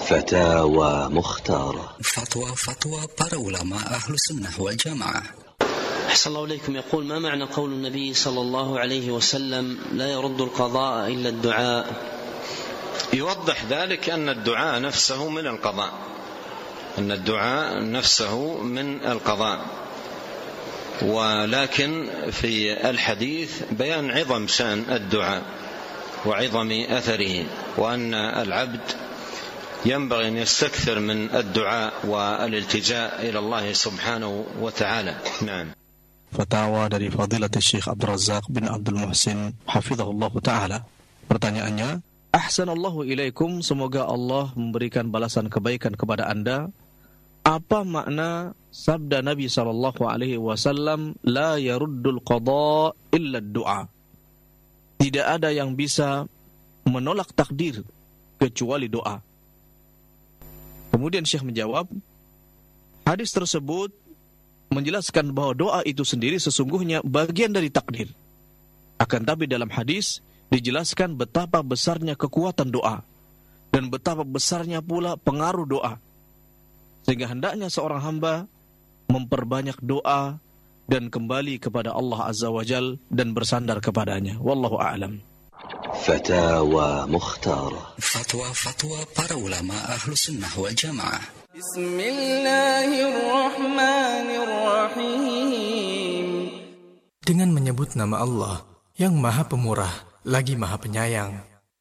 فتاوى مختارة. فتوى para ulama Ahlus Sunnah wal Jamaah. أحسن الله إليكم. يقول: ما معنى قول النبي صلى الله عليه وسلم: لا يرد القضاء إلا الدعاء؟ يوضح ذلك أن الدعاء نفسه من القضاء، أن الدعاء نفسه من القضاء، ولكن في الحديث بيان عظم شأن الدعاء وعظم أثره، وأن العبد ينبغي أن يستكثر من الدعاء والالتجاء إلى الله سبحانه وتعالى. نعم. Fatwa dari Fadilatul Syekh Abdul Razak bin Abdul Muhsin hafizahullah ta'ala. Pertanyaannya, Ahsanallahu ilaikum, semoga Allah memberikan balasan kebaikan kepada Anda. Apa makna sabda Nabi SAW, la yaruddul qada illa du'a? Tidak ada yang bisa menolak takdir kecuali doa. Kemudian Syekh menjawab, hadis tersebut menjelaskan bahwa doa itu sendiri sesungguhnya bagian dari takdir. Akan tapi dalam hadis dijelaskan betapa besarnya kekuatan doa dan betapa besarnya pula pengaruh doa, sehingga hendaknya seorang hamba memperbanyak doa dan kembali kepada Allah Azza wa Jal dan bersandar kepadanya. Wallahu a'lam. فتاوى مختارة. Fatwa para ulama Ahlus Sunnah wal Jamaah. Bismillahirrahmanirrahim. Dengan menyebut nama Allah yang Maha Pemurah lagi Maha Penyayang.